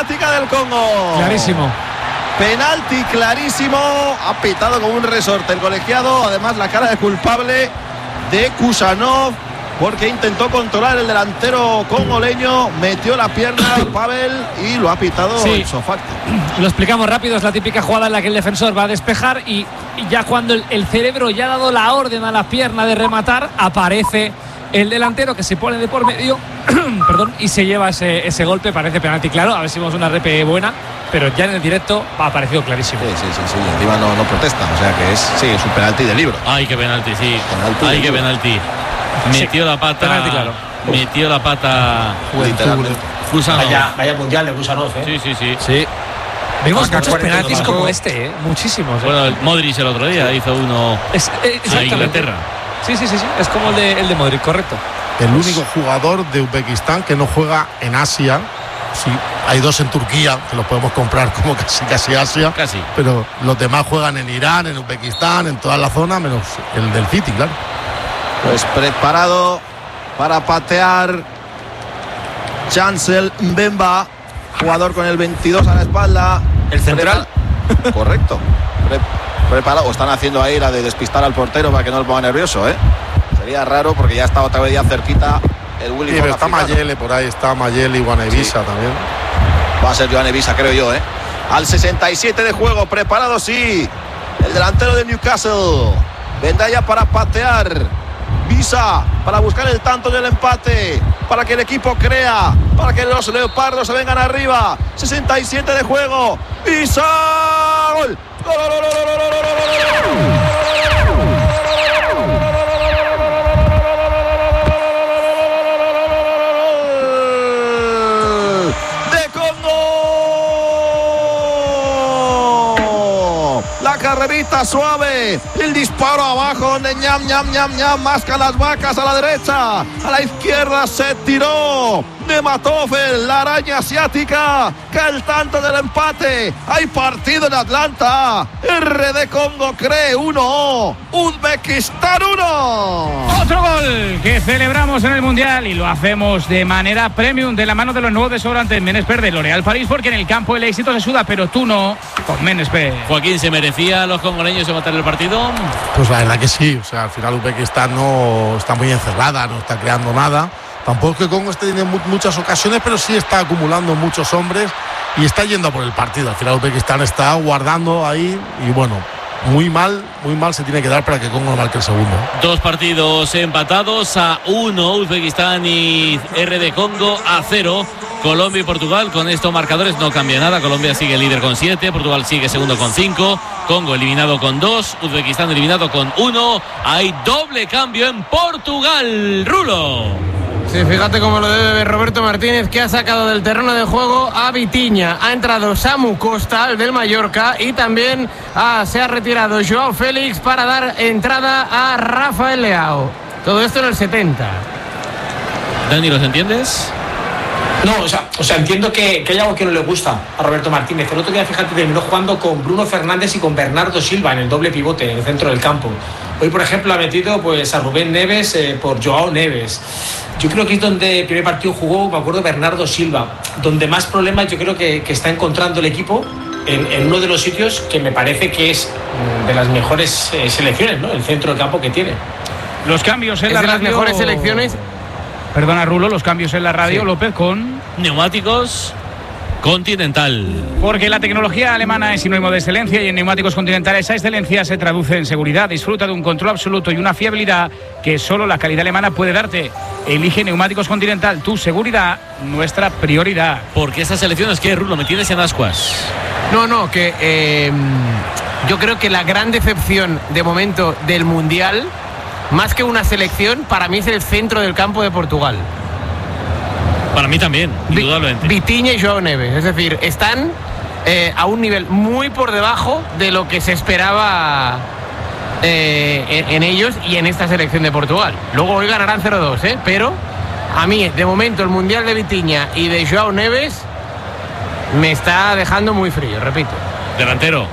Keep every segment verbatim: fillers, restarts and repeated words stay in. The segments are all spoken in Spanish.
Asiática del Congo. Clarísimo. Penalti clarísimo, ha pitado como un resorte el colegiado. Además, la cara de culpable de Kusanov, porque intentó controlar el delantero congoleño, metió la pierna Pavel y lo ha pitado sí. el Sofacto. Lo explicamos rápido, es la típica jugada en la que el defensor va a despejar y, y ya cuando el, el cerebro ya ha dado la orden a la pierna de rematar, aparece el delantero que se pone de por medio perdón, y se lleva ese, ese golpe. Parece penalti claro, a ver si vemos una repe buena, pero ya en el directo ha aparecido clarísimo. Sí, sí, sí, sí. Encima no, no protesta, o sea que es, sí, es un penalti de libro. Ay, qué penalti, sí. Penalti Ay, de qué libro. penalti. Metió sí, la pata. penalti, claro. Metió la pata. Literalmente. Kusanov. Vaya, vaya mundial de Kusanov, ¿eh? Sí, sí, sí. Sí. Vimos Acá muchos cuarenta penaltis marcó. como este, ¿eh? Muchísimos. ¿eh? Bueno, el Modric el otro día hizo uno es, eh, a Inglaterra. Sí, sí, sí, sí. Es como el de, el de Modric, correcto. El único jugador de Uzbekistán que no juega en Asia. Sí, hay dos en Turquía que los podemos comprar como casi casi Asia. Casi. Pero los demás juegan en Irán, en Uzbekistán, en toda la zona, menos el del City, claro. Pues preparado para patear Chancel Mbemba, jugador con el veintidós a la espalda. ¿El central? Prepa- Correcto. Pre- preparado. O están haciendo ahí la de despistar al portero para que no lo ponga nervioso, ¿eh? Sería raro porque ya está otra vez ya cerquita el Willy. Sí, pero está africano. Mayele por ahí, está Mayele y Guanevisa Sí. también. Va a ser Joan Evisa, creo yo, ¿eh? Al sesenta y siete de juego, preparado, sí. El delantero de Newcastle. Vendrá ya para patear. Visa para buscar el tanto del empate, para que el equipo crea, para que los leopardos se vengan arriba. sesenta y siete de juego. Visa. ¡Gol! ¡Gol, gol, gol, gol, gol, gol, gol, gol! Carrerita suave, el disparo abajo donde ñam, ñam, ñam, ñam, masca las vacas a la derecha, a la izquierda se tiró Nematov, la araña asiática, que el tanto del empate. Hay partido en Atlanta. R D Congo cree uno, Uzbekistán uno. Otro gol que celebramos en el Mundial y lo hacemos de manera premium, de la mano de los nuevos desodorantes Menesper de L'Oréal París, porque en el campo el éxito se suda, pero tú no, con Menesper. Joaquín, ¿se merecía a los congoleños empatar el partido? Pues la verdad que sí, o sea, al final Uzbekistán no está muy encerrada, no está creando nada. Tampoco es que Congo esté teniendo muchas ocasiones, pero sí está acumulando muchos hombres y está yendo por el partido. Al final Uzbekistán está guardando ahí y bueno, muy mal, muy mal se tiene que dar para que Congo marque el segundo. Dos partidos empatados a uno, Uzbekistán y R D Congo a cero. Colombia y Portugal, con estos marcadores no cambia nada. Colombia sigue líder con siete, Portugal sigue segundo con cinco, Congo eliminado con dos, Uzbekistán eliminado con uno. Hay doble cambio en Portugal, Rulo. Sí, fíjate cómo lo debe ver Roberto Martínez, que ha sacado del terreno de juego a Vitinha. Ha entrado Samu Costa, el del Mallorca, y también ah, se ha retirado Joao Félix para dar entrada a Rafael Leao. Todo esto en el setenta. Dani, ¿los entiendes? No, o sea, o sea entiendo que, que hay algo que no le gusta a Roberto Martínez. El otro día, fíjate, terminó jugando con Bruno Fernández y con Bernardo Silva en el doble pivote, en el centro del campo. Hoy, por ejemplo, ha metido pues, a Rubén Neves eh, por Joao Neves. Yo creo que es donde el primer partido jugó, me acuerdo, Bernardo Silva. Donde más problemas yo creo que, que está encontrando el equipo en, en uno de los sitios que me parece que es de las mejores eh, selecciones, ¿no? El centro del campo que tiene. Los cambios en Es la de las radio... mejores selecciones. Perdona, Rulo, los cambios en la radio, Sí. López, con... Neumáticos Continental. Porque la tecnología alemana es sinónimo de excelencia y en Neumáticos Continental esa excelencia se traduce en seguridad. Disfruta de un control absoluto y una fiabilidad que solo la calidad alemana puede darte. Elige Neumáticos Continental, tu seguridad, nuestra prioridad. Porque esas elecciones que, Rulo, me tienes en ascuas. No, no, que eh, yo creo que la gran decepción de momento del Mundial, más que una selección, para mí es el centro del campo de Portugal. Para mí también, indudablemente. Vitinha y Joao Neves, es decir, están eh, a un nivel muy por debajo de lo que se esperaba eh, en, en ellos y en esta selección de Portugal. Luego hoy ganarán cero dos, ¿eh? Pero a mí, de momento, el Mundial de Vitinha y de Joao Neves me está dejando muy frío, repito. Delantero.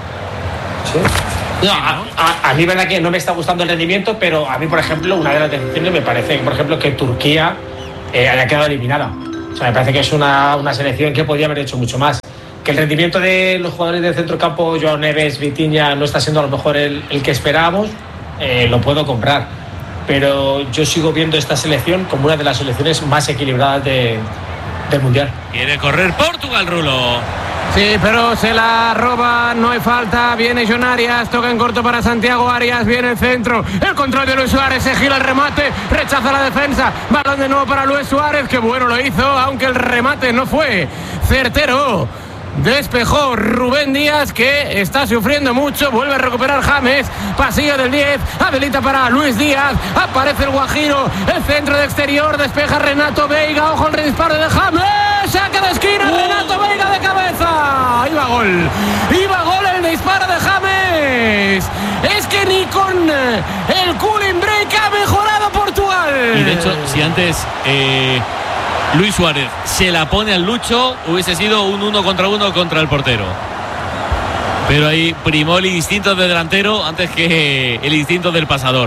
No, a, a, a mí verdad que no me está gustando el rendimiento, pero a mí, por ejemplo, una de las decepciones me parece, por ejemplo, que Turquía eh, haya quedado eliminada. O sea, me parece que es una, una selección que podría haber hecho mucho más. que el rendimiento de los jugadores del centrocampo, Joao Neves, Vitinha, no está siendo a lo mejor el, el que esperábamos, eh, lo puedo comprar. Pero yo sigo viendo esta selección como una de las selecciones más equilibradas de, del Mundial. Quiere correr Portugal, Rulo. Sí, pero se la roba, no hay falta, viene John Arias, toca en corto para Santiago Arias, viene el centro, el control de Luis Suárez, se gira el remate, rechaza la defensa, balón de nuevo para Luis Suárez, que bueno lo hizo, aunque el remate no fue certero. Despejó Rubén Díaz, que está sufriendo mucho. Vuelve a recuperar James. Pasillo del diez. Habilita para Luis Díaz. Aparece el Guajiro. El centro de exterior. Despeja Renato Veiga. Ojo el disparo de James. Saca de esquina. ¡Oh! Renato Veiga de cabeza. Iba gol. Iba gol el disparo de James. Es que ni con el cooling break ha mejorado Portugal. Y de hecho, si antes... Eh... Luis Suárez se la pone al Lucho, hubiese sido un uno contra uno contra el portero. Pero ahí primó el instinto de delantero antes que el instinto del pasador.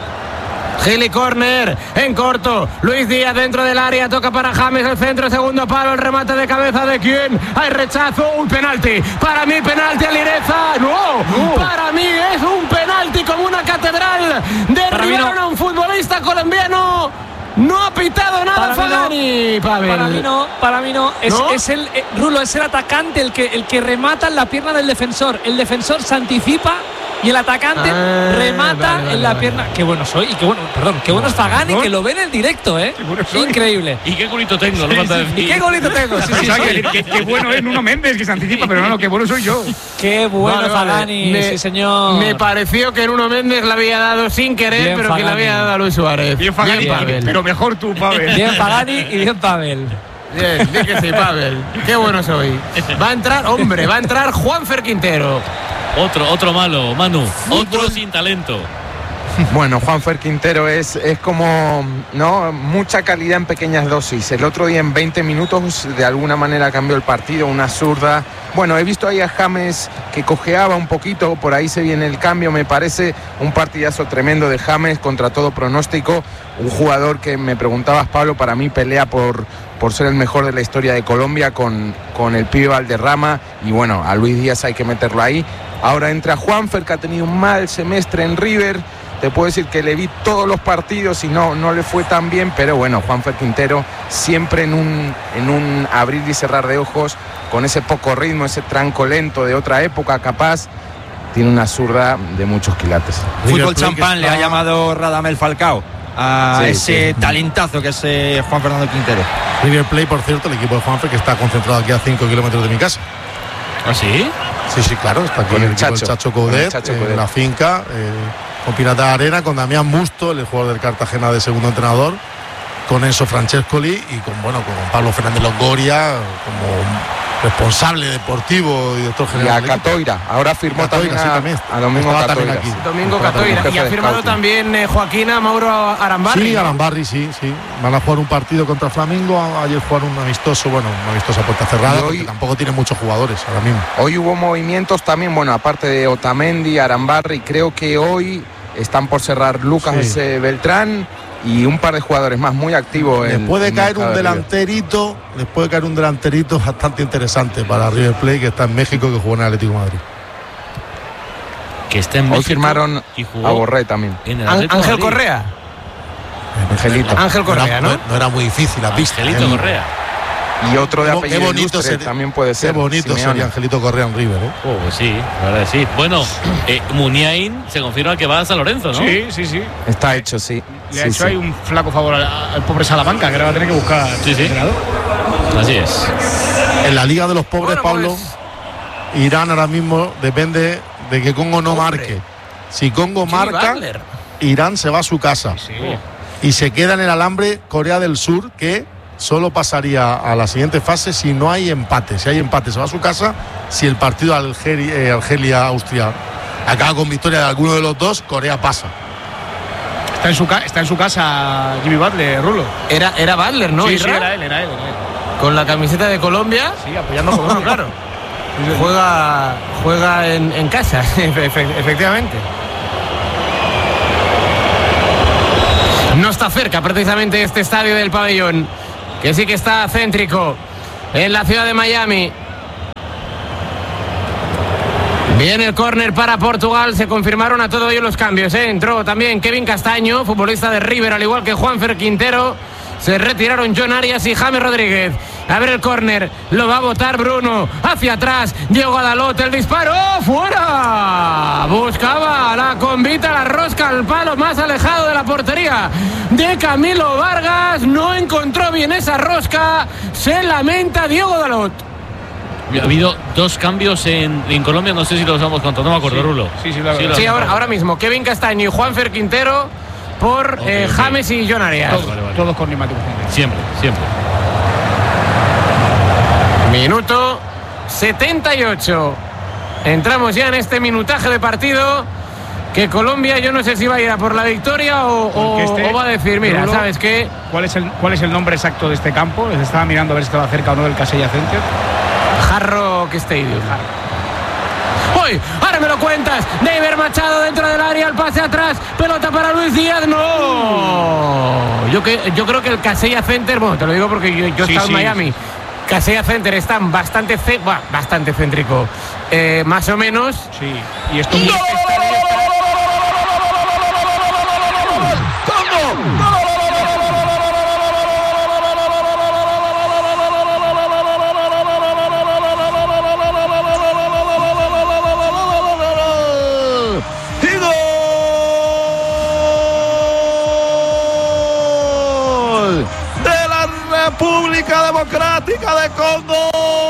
Gili corner en corto. Luis Díaz dentro del área. Toca para James. El centro, segundo palo. El remate de cabeza de quién. Hay rechazo. Un penalti. Para mí, penalti a Lireza. No. no. Para mí es un penalti como una catedral. Derribaron no. a un futbolista colombiano. No ha pitado nada Fagani, no, Pavel. Para mí no, para mí no. Es, ¿No? es el eh, Rulo, es el atacante el que, el que remata en la pierna del defensor. El defensor se anticipa y el atacante ah, remata vale, vale, en la vale, pierna. Vale. Qué bueno soy y qué bueno, perdón, qué bueno es Fagani, que lo ve en el directo, ¿eh? Qué bueno increíble. Y qué golito tengo, sí, lo sí, sí. Y qué golito tengo. Sí, sí, o sea, que, que, que bueno es Nuno Méndez, que se anticipa, pero no, no, qué bueno soy yo. Qué bueno vale, Fagani, vale. sí señor. Me pareció que Nuno Méndez la había dado sin querer, bien, pero Fagani. Que le había dado a Luis Suárez. Bien Fagani, bien, Pavel. Pero mejor tú, Pavel. Bien Fagani y bien Pavel. Bien, di que sí, Pavel. Qué bueno soy. Va a entrar, hombre, va a entrar Juanfer Quintero. Otro, otro malo, Manu. Otro sin talento. Bueno, Juanfer Quintero es, es como, ¿no? Mucha calidad en pequeñas dosis. El otro día en veinte minutos de alguna manera cambió el partido, una zurda. Bueno, he visto ahí a James que cojeaba un poquito, por ahí se viene el cambio, me parece un partidazo tremendo de James contra todo pronóstico. Un jugador que me preguntabas, Pablo, para mí pelea por, por ser el mejor de la historia de Colombia con, con el pibe Valderrama. Y bueno, a Luis Díaz hay que meterlo ahí. Ahora entra Juanfer, que ha tenido un mal semestre en River. Te puedo decir que le vi todos los partidos y no, no le fue tan bien, pero bueno, Juanfer Quintero siempre en un, en un abrir y cerrar de ojos, con ese poco ritmo, ese tranco lento de otra época capaz, tiene una zurda de muchos quilates. Fútbol champán está... le ha llamado Radamel Falcao a sí, ese sí. talentazo que es eh, Juan Fernando Quintero. River Plate, por cierto, el equipo de Juanfer, que está concentrado aquí a cinco kilómetros de mi casa. ¿Ah, sí? Sí, sí, claro, está aquí con el, el Chacho, Chacho Coudet, en la finca, eh, con Pirata de Arena, con Damián Musto, el jugador del Cartagena de segundo entrenador, con Enzo Francescoli y con, bueno, con Pablo Fernández Longoria como responsable deportivo y director general. Y a Catoira, ahora firmó también, sí, a, también a Domingo Catoira. Aquí. Domingo Catoira. Y ha firmado también eh, Joaquín a Mauro Arambarri. Sí, Arambarri, sí, sí. Van a jugar un partido contra Flamengo, ayer jugaron un amistoso, bueno, un amistoso a puerta cerrada, hoy, porque tampoco tiene muchos jugadores ahora mismo. Hoy hubo movimientos también, bueno, aparte de Otamendi, Arambarri, creo que hoy están por cerrar Lucas sí. Beltrán y un par de jugadores más muy activos. Les puede en caer un delanterito, les puede caer un delanterito bastante interesante para River Plate, que está en México, que jugó en el Atlético de Madrid. Que está en México. Hoy firmaron y jugó a Borré también. Ángel Correa. Angelito. Ángel Correa, ¿no? No, no era muy difícil la pista. Angelito Correa. Y otro de apellido qué bonito ilustre, sería, también puede ser. Qué bonito Simeone. Sería Angelito Correa en River, ¿eh? Oh, sí, la verdad sí. Bueno, eh, Muniain se confirma que va a San Lorenzo, ¿no? Sí, sí, sí. Está hecho, sí. Le ha sí, hecho sí. ahí un flaco favor al, al pobre Salamanca, que ahora va a tener que buscar sí, sí. entrenador. Así es. En la Liga de los Pobres, bueno, Pablo, pues... Irán ahora mismo depende de que Congo no Hombre. marque. Si Congo Jimmy marca, Butler. Irán se va a su casa. Sí. Y se queda en el alambre Corea del Sur, que solo pasaría a la siguiente fase si no hay empate. Si hay empate se va a su casa. Si el partido Algeria, eh, Argelia-Austria acaba con victoria de alguno de los dos, Corea pasa. Está en su, ca- está en su casa Jimmy Butler, Rulo. Era, era Butler, ¿no? Sí, sí, era él, era él, era él. Con la camiseta de Colombia. Sí, apoyando a Colombia, claro. Juega, juega en, en casa, efectivamente. No está cerca precisamente este estadio del Pabellón, que sí que está céntrico en la ciudad de Miami. Viene el córner para Portugal. Se confirmaron a todo ello los cambios, ¿eh? Entró también Kevin Castaño, futbolista de River, al igual que Juanfer Quintero. Se retiraron John Arias y James Rodríguez. A ver el córner, lo va a botar Bruno. Hacia atrás, Diego Dalot, el disparo, ¡fuera! Buscaba la convita, la rosca al palo más alejado de la portería de Camilo Vargas. No encontró bien esa rosca. Se lamenta Diego Dalot. Ha habido dos cambios en, en Colombia, no sé si los hemos contado, no me acuerdo, Sí. Rulo. Sí, sí, lo- Sí, lo- Sí, ahora, ahora mismo, Kevin Castaño y Juanfer Quintero por Ok, eh, ok. James y John Arias. Vale, vale, vale. Todos con neumáticos. Siempre, siempre. Minuto setenta y ocho. Entramos ya en este minutaje de partido que Colombia, yo no sé si va a ir a por la victoria o, o- Porque este- o va a decir, mira, Rulo, ¿sabes qué? ¿Cuál es, el, ¿Cuál es el nombre exacto de este campo? Les estaba mirando a ver si estaba cerca o no del Casella Center. Hard Rock Stadium. ¡Uy! Ahora me lo cuentas. Neiber Machado dentro del área, el pase atrás, pelota para Luis Díaz. ¡No! Yo, que, yo creo que el Casella Center, bueno, te lo digo porque yo, yo he Sí, estado sí, en Miami. Casella Center está bastante, ce- bah, bastante céntrico, eh, más o menos. Sí. Y esto ¡No! ¡Y gol! De la República Democrática de Congo.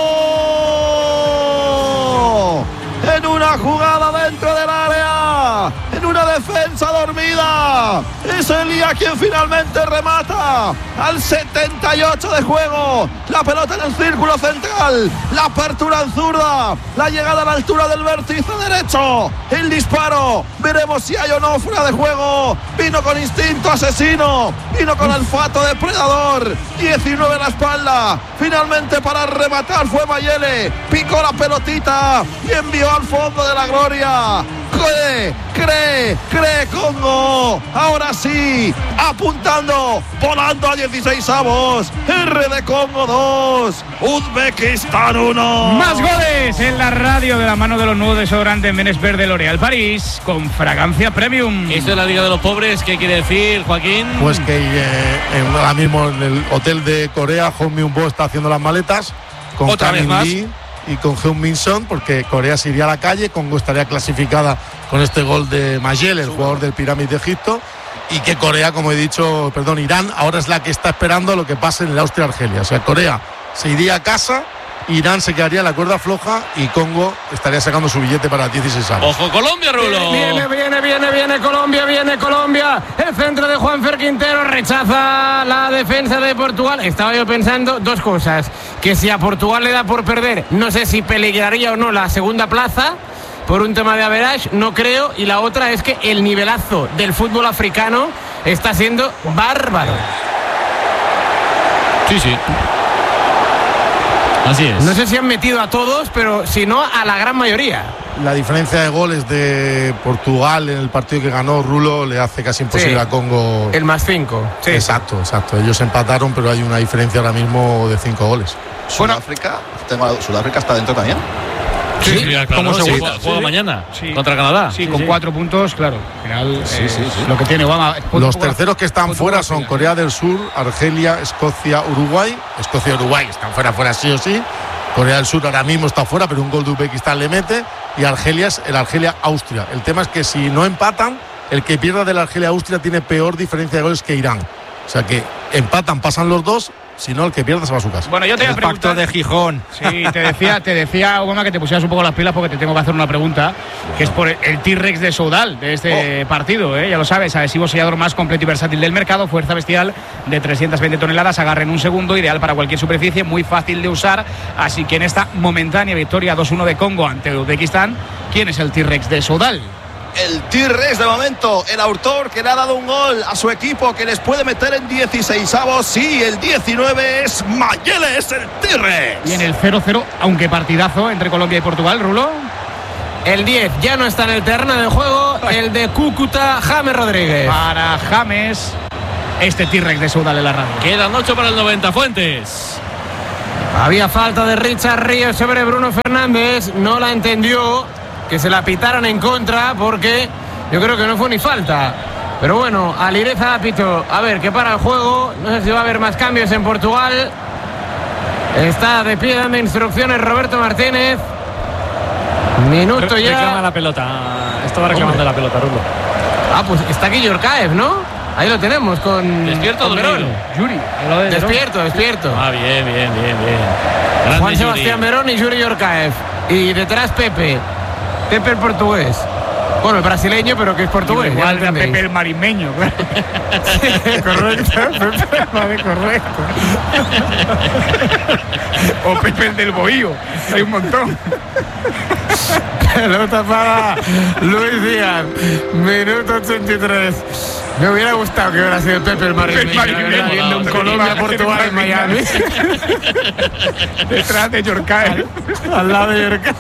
En una jugada dentro del área, en una defensa dormida, es Elia quien finalmente remata al setenta y ocho de juego. La pelota en el círculo central, la apertura en zurda, la llegada a la altura del vértice derecho, el disparo, veremos si hay o no fuera de juego. Vino con instinto asesino, vino con olfato depredador, diecinueve en la espalda, finalmente para rematar fue Mayele, picó la pelotita y envió al fondo de la gloria. Cree, cree, cree Congo. Ahora sí, apuntando, volando a dieciséis avos. R de Congo dos, Uzbekistán uno. Más goles en la radio de la mano de los nuevos desodorantes Menes Verde L'Oréal París con fragancia premium. Esto es la Liga de los Pobres, ¿qué quiere decir, Joaquín? Pues que eh, en- ahora mismo en el hotel de Corea, Hong Myung-bo está haciendo las maletas con Otra vez Kamin más. Lee y con Heung Min Son, porque Corea se iría a la calle. Congo estaría clasificada con este gol de Mayel, el jugador del Pirámide de Egipto, y que Corea, como he dicho, perdón, Irán ahora es la que está esperando lo que pase en el Austria-Argelia. O sea, Corea se iría a casa, Irán se quedaría en la cuerda floja y Congo estaría sacando su billete para dieciséis años. Ojo, Colombia, Rulo. Viene, viene, viene, viene Colombia, viene Colombia. El centro de Juanfer Quintero rechaza la defensa de Portugal. Estaba yo pensando dos cosas. Que si a Portugal le da por perder, no sé si peligraría o no la segunda plaza. Por un tema de average, no creo. Y la otra es que el nivelazo del fútbol africano está siendo bárbaro. Sí, sí. Así es. No sé si han metido a todos, pero si no, a la gran mayoría. La diferencia de goles de Portugal en el partido que ganó Rulo le hace casi imposible Sí. a Congo. El más cinco. Sí. Exacto, exacto. Ellos empataron, pero hay una diferencia ahora mismo de cinco goles. Sudáfrica, tengo- Sudáfrica está dentro también. Sí, sí, claro, como sí, segunda. juega, juega Sí. mañana Sí. contra Canadá. Sí, con cuatro puntos, claro. Al final, Sí, eh, sí, sí. lo que tiene Obama. Los terceros que están Portugal, fuera son África. Corea del Sur, Argelia, Escocia, Uruguay. Escocia y Uruguay están fuera, fuera sí o sí. Corea del Sur ahora mismo está fuera, pero un gol de Uzbekistán le mete. Y Argelia es el Argelia-Austria. El tema es que si no empatan, el que pierda del Argelia-Austria tiene peor diferencia de goles que Irán. O sea que empatan, pasan los dos. Si no, el que pierda se va a su casa. Bueno, yo te voy a preguntar. de Gijón. Sí, te decía, te decía Obama que te pusieras un poco las pilas porque te tengo que hacer una pregunta, que es por el, el T-Rex de Soudal de este partido, ¿eh? Ya lo sabes, adhesivo sellador más completo y versátil del mercado, fuerza bestial de trescientas veinte toneladas, agarre en un segundo, ideal para cualquier superficie, muy fácil de usar, así que en esta momentánea victoria dos uno de Congo ante Uzbekistán, ¿quién es el T-Rex de Soudal? El T-Rex de momento, el autor que le ha dado un gol a su equipo que les puede meter en dieciséis avos. Sí, el diecinueve es Mayele, es el T-Rex. Y en el cero cero, aunque partidazo entre Colombia y Portugal, Rulo. El diez ya no está en el terreno de juego, el de Cúcuta, James Rodríguez. Para James, este T-Rex de Soudal en la radio. Quedan ocho para el noventa, Fuentes. Había falta de Richard Ríos sobre Bruno Fernández, no la entendió. que se la pitaran en contra, porque yo creo que no fue ni falta. Pero bueno, Alireza Apito, a ver, que para el juego, no sé si va a haber más cambios en Portugal. Está de pie dando instrucciones Roberto Martínez. Minuto ya. Reclama la pelota. Estaba reclamando Hombre. la pelota, Rulo. Ah, pues está aquí Yorkaev, ¿no? Ahí lo tenemos con. Despierto con Verón. Yuri. De despierto, despierto. Ah, bien, bien, bien, bien. Grande Juan Yuri. Sebastián Verón y Yuri Yorkaev. Y detrás Pepe. Pepe el portugués. Bueno, el brasileño, pero que es portugués. Igual de Pepe el marimeño, claro. Correcto, Pepe, vale, correcto. O Pepe el del Bohío. Hay un montón. Pelota para Luis Díaz. Minuto ochenta y tres. Me hubiera gustado que hubiera sido Pepe el marimeño. marimeño Viendo un Colombia-Portugal en Miami. Detrás de Yorkaev. Al, al lado de Yorkaev.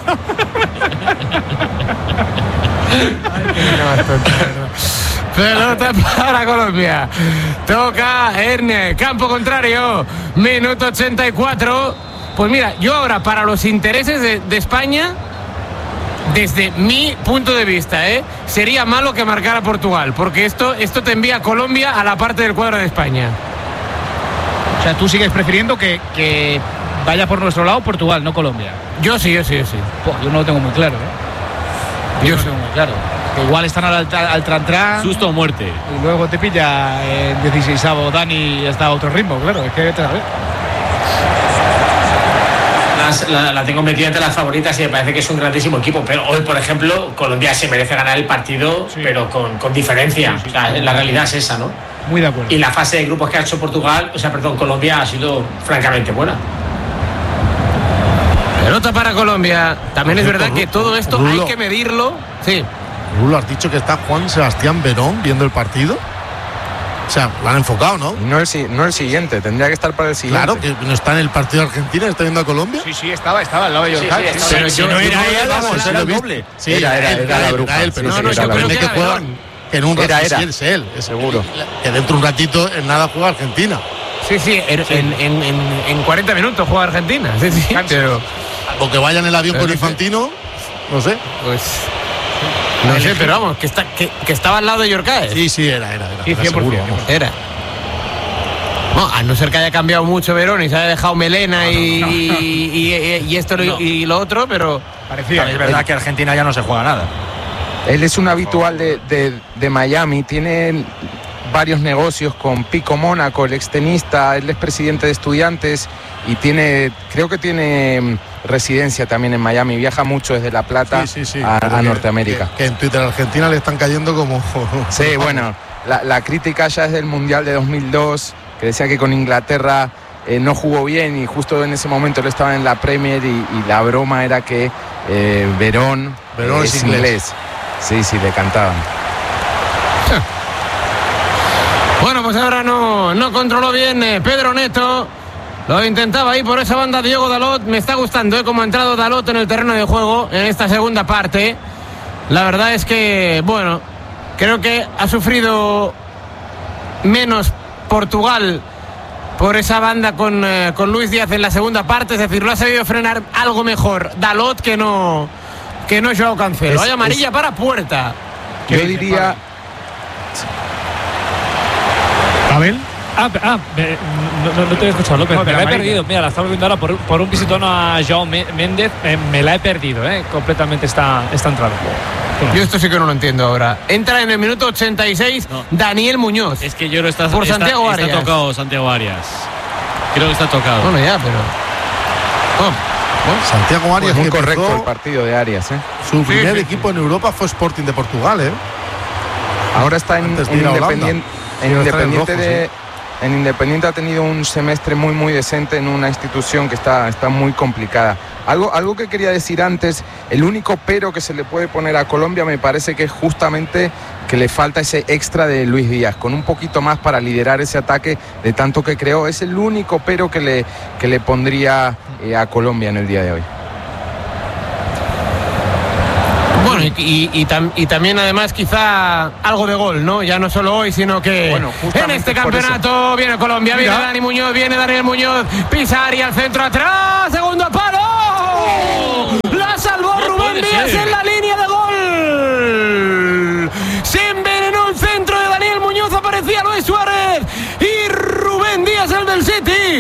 Pelota para Colombia. Toca Erne, campo contrario. Minuto ochenta y cuatro. Pues mira, yo ahora para los intereses de, de España, desde mi punto de vista, ¿eh? sería malo que marcara Portugal, porque esto, esto te envía a Colombia a la parte del cuadro de España. O sea, tú sigues prefiriendo que, que vaya por nuestro lado Portugal, no Colombia. Yo sí, yo sí, yo sí. Pues yo no lo tengo muy claro, ¿eh? Yo, yo no lo tengo muy claro. Que igual están al, al tran-tran. Susto o muerte. Y luego te pilla en dieciseisavo Dani y está a otro ritmo, claro. Es que te la ves. La, la tengo metida entre las favoritas y me parece que es un grandísimo equipo, pero hoy, por ejemplo, Colombia se merece ganar el partido, sí. pero con, con diferencia. Sí, sí, o sea, sí. La realidad es esa, ¿no? Muy de acuerdo. Y la fase de grupos que ha hecho Portugal, o sea, perdón, Colombia ha sido francamente buena. Pelota para Colombia. También es verdad que todo esto Rulo. hay que medirlo. Sí. Rulo, has dicho que está Juan Sebastián Verón viendo el partido. O sea, lo han enfocado, ¿no? No el, no el siguiente, tendría que estar para el siguiente. Claro, que no está en el partido de Argentina, está viendo a Colombia. Sí, sí, estaba, estaba al lado de Yorkaev. Sí, sí, pero si no era él, vamos, era el doble. Sí, era, era, era, era la bruja. Él, pero no, no, yo creo que juega. Que en un era, rato era. sí, es él, es seguro. Que dentro de un ratito en nada juega Argentina. Sí, sí, en, sí. En, en, en, en cuarenta minutos juega Argentina. Sí, sí, pero... O que vaya en el avión con Infantino, no sé. Pues... No sé, pero vamos, que, está, que, que estaba al lado de Yorkaev. Sí, sí, era, era. era, sí, era seguro, vamos. Era. No, a no ser que haya cambiado mucho Verón y se haya dejado melena no, no, y, no. Y, y, y esto no. y lo otro, pero... Parecía. Es verdad que Argentina ya no se juega nada. Él es un habitual de, de, de Miami, tiene varios negocios con Pico Mónaco, el extenista, él es presidente de Estudiantes y tiene, creo que tiene residencia también en Miami, viaja mucho desde La Plata sí, sí, sí, a, a que, Norteamérica. Que, que en Twitter a Argentina le están cayendo como... Sí, bueno, la, la crítica ya es del Mundial de dos mil dos, que decía que con Inglaterra eh, no jugó bien y justo en ese momento él estaba en la Premier y, y la broma era que eh, Verón, Verón eh, es es inglés. inglés. Sí, sí, le cantaban. Bueno, pues ahora no, no controló bien eh, Pedro Neto. Lo intentaba ahí por esa banda Diego Dalot. Me está gustando eh, cómo ha entrado Dalot en el terreno de juego en esta segunda parte. La verdad es que, bueno, creo que ha sufrido menos Portugal por esa banda con, eh, con Luis Díaz en la segunda parte. Es decir, lo ha sabido frenar algo mejor Dalot que no... que no Joao Cancelo. Hay amarilla es, para Puerta. Yo diría... ¿Abel? Ah, ah me, no, no, no te he escuchado, López. No, me la he perdido. Mira, la estamos viendo ahora por, por un pisotón a Joao Méndez. Eh, me la he perdido, eh, completamente esta, esta entrada. Yo esto sí que no lo entiendo ahora. Entra en el minuto ochenta y seis no. Daniel Muñoz. Es que yo creo que está, por está, Santiago está, Arias. Está tocado Santiago Arias. Creo que está tocado. Bueno, ya, pero... Oh. Bueno, Santiago Arias, pues muy correcto el partido de Arias, ¿eh? Su sí, primer sí, equipo sí. en Europa fue Sporting de Portugal, ¿eh? Ahora está en, en Independiente, en, Independiente rojo, de, sí. en Independiente ha tenido un semestre muy muy decente en una institución que está, está muy complicada. Algo, algo que quería decir antes, el único pero que se le puede poner a Colombia me parece que es justamente que le falta ese extra de Luis Díaz, con un poquito más para liderar ese ataque de tanto que creó. Es el único pero que le, que le pondría eh, a Colombia en el día de hoy. Bueno, y, y, y, tam, y también además quizá algo de gol, ¿no? Ya no solo hoy, sino que bueno, en este campeonato viene Colombia, viene Mira. Dani Muñoz, viene Daniel Muñoz, pisa Arias al centro atrás, segundo palo. ¡Oh! La salvó no Rubén Díaz en la línea de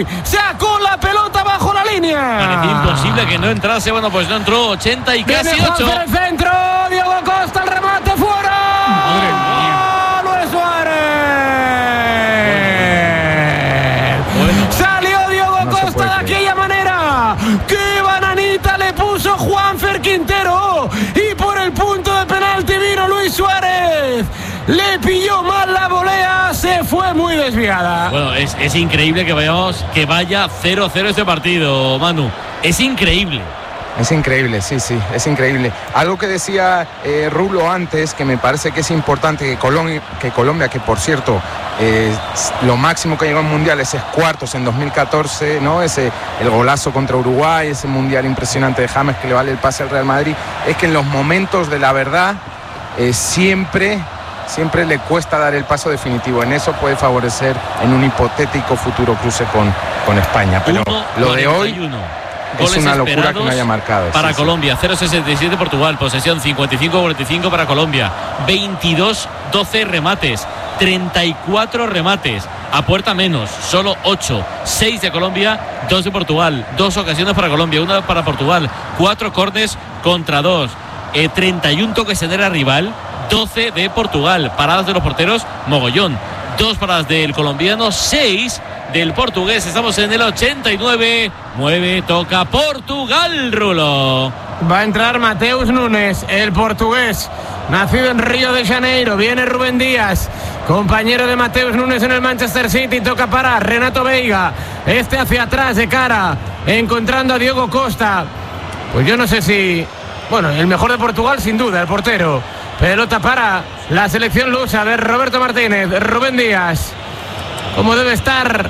y sacó la pelota bajo la línea. Parecía imposible que no entrase. Bueno, pues no entró. ochenta y casi Viene ocho. Juanfer el centro. Diego Costa, el remate fuera. Madre mía. Luis Suárez. Bueno. Salió Diego No se Costa puede de creer. aquella manera. ¡Qué bananita le puso Juanfer Quintero! Y por el punto de penalti vino Luis Suárez. Le pilló mal la volea, se fue muy desviada. Bueno, es, es increíble que vayamos, que vaya cero cero este partido, Manu. Es increíble. Es increíble, sí, sí, es increíble. Algo que decía eh, Rulo antes, que me parece que es importante, que Colombia, que, Colombia, que por cierto, eh, lo máximo que llegó en mundiales es cuartos en dos mil catorce, ¿no? Ese, el golazo contra Uruguay, ese mundial impresionante de James que le vale el pase al Real Madrid, es que en los momentos de la verdad eh, siempre... siempre le cuesta dar el paso definitivo. En eso puede favorecer en un hipotético futuro cruce con, con España. Pero uno, lo de hoy cuarenta y uno. es Goles una locura esperados que no haya marcado. para Sí, sí. Colombia. cero sesenta y siete Portugal. Posesión cincuenta y cinco cuarenta y cinco para Colombia. veintidós doce remates. treinta y cuatro remates. A puerta menos. Solo ocho. seis de Colombia. dos de Portugal. Dos ocasiones para Colombia. Una para Portugal. cuatro corners contra dos. Eh, treinta y uno toques en era rival. doce de Portugal. Paradas de los porteros, mogollón. Dos paradas del colombiano, seis del portugués. Estamos en el ochenta y nueve. Mueve, toca Portugal, Rulo. Va a entrar Mateus Nunes, el portugués, nacido en Río de Janeiro. Viene Rubén Díaz, compañero de Mateus Nunes en el Manchester City. Toca para Renato Veiga. Este hacia atrás de cara, encontrando a Diego Costa. Pues yo no sé si... Bueno, el mejor de Portugal sin duda, el portero. Pelota para la selección lusa de Roberto Martínez. Rubén Díaz. Como debe estar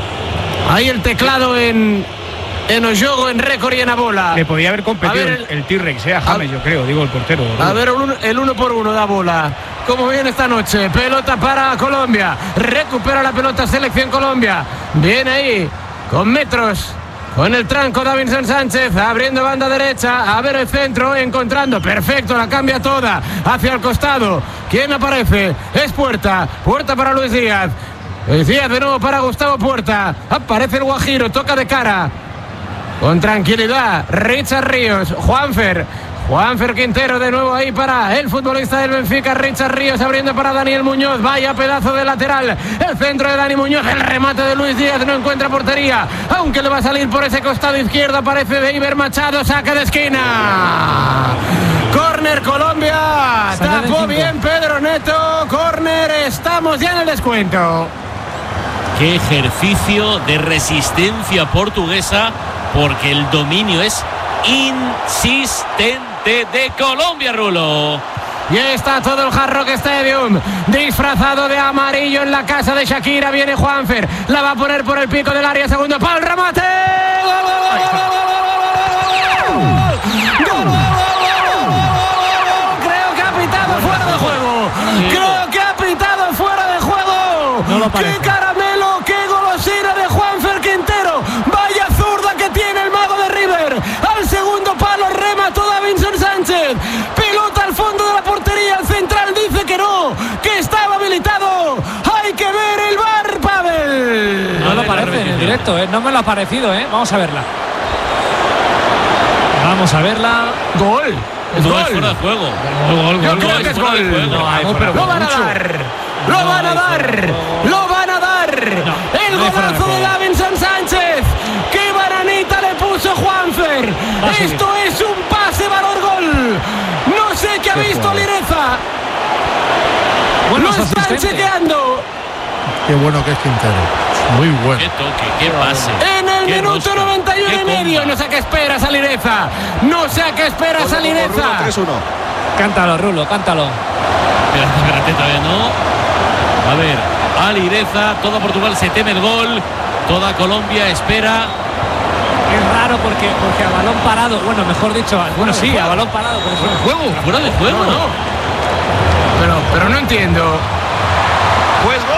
ahí el teclado en, en Oyogo, en récord y en Abola. Le podía haber competido A ver, el, el T-Rex, eh, a James, yo creo, digo el portero. A ver, un- el uno por uno da bola. Como viene esta noche. Pelota para Colombia. Recupera la pelota selección Colombia. Viene ahí con metros. Con el tranco Davinson Sánchez, abriendo banda derecha, a ver el centro, encontrando, perfecto, la cambia toda, hacia el costado. ¿Quién aparece? Es Puerta, Puerta para Luis Díaz. Luis Díaz de nuevo para Gustavo Puerta. Aparece el Guajiro, toca de cara. Con tranquilidad, Richard Ríos, Juanfer. Juanfer Quintero de nuevo ahí para el futbolista del Benfica, Richard Ríos, abriendo para Daniel Muñoz. Vaya pedazo de lateral, el centro de Dani Muñoz, el remate de Luis Díaz, no encuentra portería, aunque le va a salir por ese costado izquierdo. Aparece de Iber Machado, saque de esquina. Córner Colombia, Saca del tapó cinco. bien Pedro Neto. Córner, estamos ya en el descuento. Qué ejercicio de resistencia portuguesa, porque el dominio es insistente de Colombia, Rulo. Y ahí está todo el Hard Rock Stadium disfrazado de amarillo en la casa de Shakira. Viene Juanfer, la va a poner por el pico del área, segundo palo, el remate. ¡Gol, gol, gol, gol, gol, gol, gol, gol, gol! Creo que ha pitado fuera de juego. Creo que ha pitado fuera de juego. No lo parece. ¡Qué caramelo, qué golosina de Juanfer Quintero! Vaya zurda que tiene el mago de River. Al segundo palo remató Davinson Sánchez. Pelota al fondo de la portería. El central dice que no, que estaba habilitado. Hay que ver el V A R, Pavel. No A lo ver, la parece en el repetición. directo, ¿eh? No me lo ha parecido, ¿eh? Vamos a verla. Vamos a verla. Gol. Es No gol. es fuera de juego. Yo No creo es que es fuera de gol. juego. No, hay fuera de Lo juego. van a Mucho. dar. Lo van a dar. Lo van a dar. El no hay fuera de golazo de juego. Davinson Sánchez. ¡Qué bananita le puso Juanfer! Va a seguir. Esto es un pase valor gol. No sé qué ha Qué visto jugador. Lireza. Buenos Lo están asistentes. chequeando. Qué bueno que es Quintero. Muy bueno. Qué toque, qué pase. En el qué minuto rosca, noventa y uno qué y medio. comba. No sé a qué esperas a Lireza. No sé a qué esperas a Lireza. tres uno. Cántalo, Rulo, cántalo. Espérate, espérate, todavía no. A ver, Alireza, todo Portugal se teme el gol. Toda Colombia espera. Es raro porque, porque a balón parado, bueno, mejor dicho, bueno, sí, a balón parado, pero fuera de juego. Fuera de juego. No, no. Pero, pero no entiendo. Pues gol